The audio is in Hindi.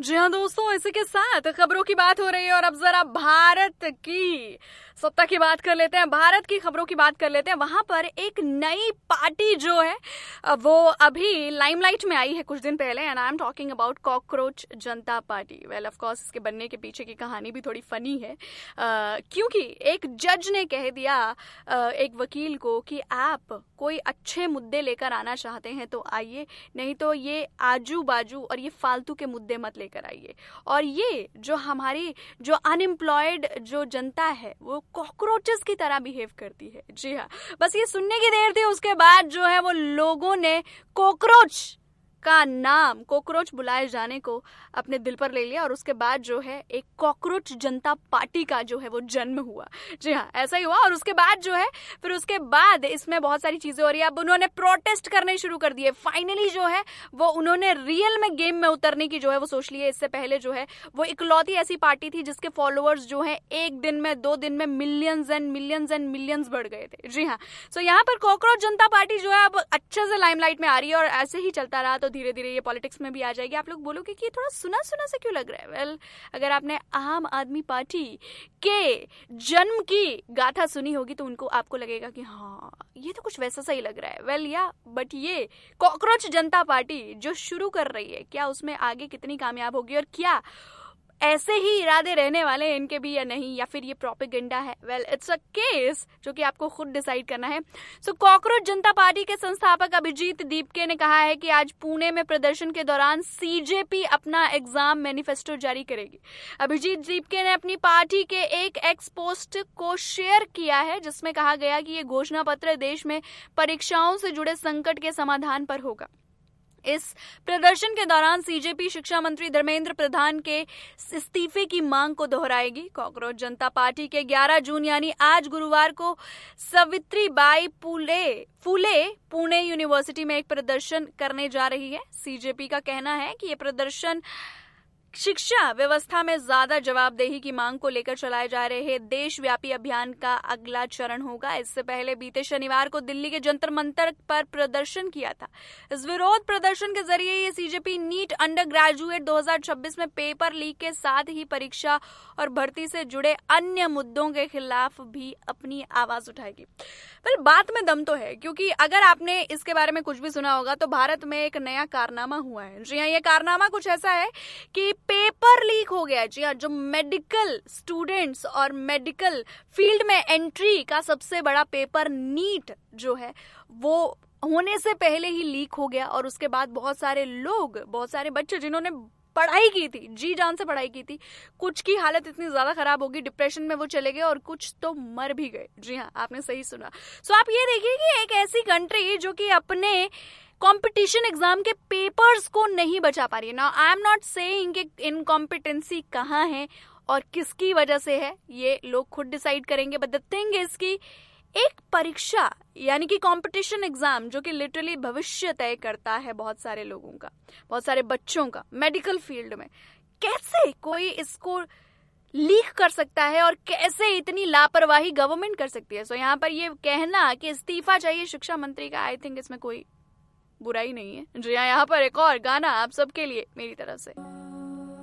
जी हाँ दोस्तों, इसी के साथ खबरों की बात हो रही है और अब जरा भारत की सत्ता की बात कर लेते हैं, भारत की खबरों की बात कर लेते हैं। वहां पर एक नई पार्टी जो है वो अभी लाइमलाइट में आई है कुछ दिन पहले, and I am talking about cockroach Janata party. Well of course इसके बनने के पीछे की कहानी भी थोड़ी फनी है, क्योंकि एक जज ने कह दिया एक वकील को कि आप कोई अच्छे मुद्दे लेकर आना चाहते हैं तो आइए, नहीं तो ये आजू बाजू और ये फालतू के मुद्दे मत लेकर आइए। और ये जो हमारी जो अनएम्प्लॉयड जो जनता है वो कॉकरोचेस की तरह बिहेव करती है। जी हाँ, बस ये सुनने की देर थी, उसके बाद जो है वो लोगों ने कॉकरोच का नाम, कॉकरोच बुलाए जाने को अपने दिल पर ले लिया और उसके बाद जो है एक कॉकरोच जनता पार्टी का जो है वो जन्म हुआ। जी हाँ, ऐसा ही हुआ। और उसके बाद जो है फिर उसके बाद इसमें बहुत सारी चीजें हो रही है। अब उन्होंने प्रोटेस्ट करने शुरू कर दिए। फाइनली जो है वो उन्होंने रियल में गेम में उतरने की जो है वो सोच ली है। इससे पहले जो है वो इकलौती ऐसी पार्टी थी जिसके फॉलोअर्स जो है एक दिन में 2 दिन में millions and millions and millions बढ़ गए थे। जी हाँ, सो यहाँ पर कॉकरोच जनता पार्टी जो है अब अच्छे से लाइमलाइट में आ रही है और ऐसे ही चलता रहा तो धीरे धीरे ये पॉलिटिक्स में भी आ जाएगी। आप लोग बोलोगे कि ये थोड़ा सुना सुना से क्यों लग रहा है? वेल, अगर आपने आम आदमी पार्टी के जन्म की गाथा सुनी होगी तो उनको आपको लगेगा कि हाँ ये तो कुछ वैसा सा ही लग रहा है। वेल या बट ये कॉकरोच जनता पार्टी जो शुरू कर रही है, क्या उसमें आगे कितनी कामयाब होगी और क्या ऐसे ही इरादे रहने वाले हैं इनके भी या नहीं, या फिर ये प्रोपेगेंडा है? वेल, इट्स अ केस जो कि आपको खुद डिसाइड करना है। सो कॉकरोच जनता पार्टी के संस्थापक अभिजीत दीपके ने कहा है कि आज पुणे में प्रदर्शन के दौरान सीजेपी अपना एग्जाम मैनिफेस्टो जारी करेगी। अभिजीत दीपके ने अपनी पार्टी के एक एक्स पोस्ट को शेयर किया है जिसमें कहा गया कि ये घोषणा पत्र देश में परीक्षाओं से जुड़े संकट के समाधान पर होगा। इस प्रदर्शन के दौरान सीजेपी शिक्षा मंत्री धर्मेंद्र प्रधान के इस्तीफे की मांग को दोहराएगी। कॉकरोच जनता पार्टी के 11 जून यानी आज गुरुवार को सावित्रीबाई फूले पुणे यूनिवर्सिटी में एक प्रदर्शन करने जा रही है। सीजेपी का कहना है कि ये प्रदर्शन शिक्षा व्यवस्था में ज्यादा जवाबदेही की मांग को लेकर चलाए जा रहे देशव्यापी अभियान का अगला चरण होगा। इससे पहले बीते शनिवार को दिल्ली के जंतर मंतर पर प्रदर्शन किया था। इस विरोध प्रदर्शन के जरिए ये सीजेपी नीट अंडर ग्रेजुएट 2026 में पेपर लीक के साथ ही परीक्षा और भर्ती से जुड़े अन्य मुद्दों के खिलाफ भी अपनी आवाज उठाएगी। पर बात में दम तो है, क्योंकि अगर आपने इसके बारे में कुछ भी सुना होगा तो भारत में एक नया कारनामा हुआ है। जी हाँ, ये कारनामा कुछ ऐसा है कि पेपर लीक हो गया। जी हाँ, जो मेडिकल स्टूडेंट्स और मेडिकल फील्ड में एंट्री का सबसे बड़ा पेपर नीट जो है वो होने से पहले ही लीक हो गया और उसके बाद बहुत सारे लोग, बहुत सारे बच्चे जिन्होंने पढ़ाई की थी, जी जान से पढ़ाई की थी, कुछ की हालत इतनी ज्यादा खराब होगी, डिप्रेशन में वो चले गए और कुछ तो मर भी गए। जी हाँ, आपने सही सुना। सो आप ये देखिए कि एक ऐसी कंट्री जो कि अपने कंपटीशन एग्जाम के पेपर्स को नहीं बचा पा रही है। Now I am not saying कि इनकॉम्पिटेंसी कहाँ है और किसकी वजह से है, ये लोग खुद डिसाइड करेंगे। बट द थिंग इज कि एक परीक्षा यानी कि कंपटीशन एग्जाम जो कि लिटरली भविष्य तय करता है बहुत सारे लोगों का, बहुत सारे बच्चों का मेडिकल फील्ड में, कैसे कोई इसको लीक कर सकता है और कैसे इतनी लापरवाही गवर्नमेंट कर सकती है? सो यहाँ पर ये कहना कि इस्तीफा चाहिए शिक्षा मंत्री का, आई थिंक इसमें कोई बुराई नहीं है। जी हाँ, यहाँ पर एक और गाना आप सबके लिए मेरी तरफ से।